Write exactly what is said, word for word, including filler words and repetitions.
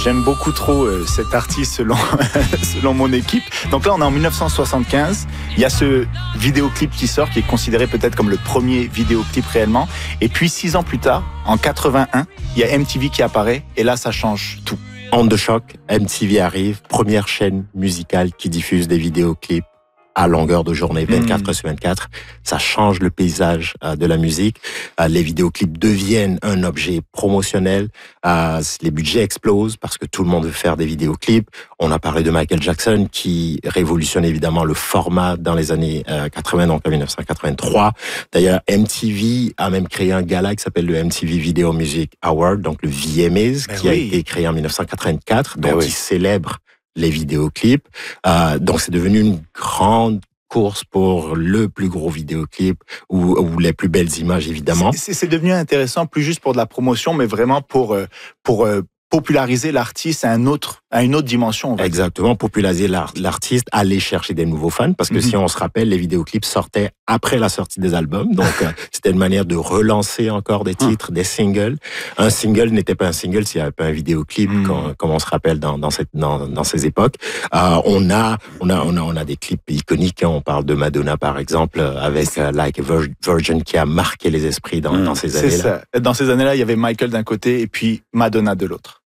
J'aime beaucoup trop euh, cet artiste selon, selon mon équipe. Donc là, on est en dix-neuf cent soixante-quinze. Il y a ce vidéoclip qui sort, qui est considéré peut-être comme le premier vidéoclip réellement. Et puis, six ans plus tard, en quatre-vingt-un, il y a M T V qui apparaît. Et là, ça change tout. Onde de choc, M T V arrive, première chaîne musicale qui diffuse des vidéoclips à longueur de journée, vingt-quatre heures sur vingt-quatre. Ça change le paysage euh, de la musique. Euh, les vidéoclips deviennent un objet promotionnel. Euh, les budgets explosent parce que tout le monde veut faire des vidéoclips. On a parlé de Michael Jackson qui révolutionne évidemment le format dans les années euh, quatre-vingts, donc en dix-neuf cent quatre-vingt-trois. D'ailleurs, M T V a même créé un gala qui s'appelle le M T V Video Music Award, donc le V M As, ben qui oui. a été créé en dix-neuf cent quatre-vingt-quatre, donc ben oui. qui célèbre les vidéoclips. Euh, donc, c'est devenu une grande course pour le plus gros vidéoclip ou, ou les plus belles images, évidemment. C'est, c'est devenu intéressant, plus juste pour de la promotion, mais vraiment pour, pour populariser l'artiste à, un autre, à une autre dimension. Exactement, populariser l'artiste, aller chercher des nouveaux fans, parce que mm-hmm. si on se rappelle, les vidéoclips sortaient après la sortie des albums, donc euh, c'était une manière de relancer encore des titres, des singles. Un single n'était pas un single s'il n'y avait pas un vidéoclip, mm. comme, comme on se rappelle dans, dans, cette, dans, dans ces époques. Euh, on, a, on, a, on, a, on a des clips iconiques, on parle de Madonna par exemple, avec euh, Like a Virgin qui a marqué les esprits dans, mm. dans ces années-là. C'est ça. Dans ces années-là, il y avait Michael d'un côté et puis Madonna de l'autre.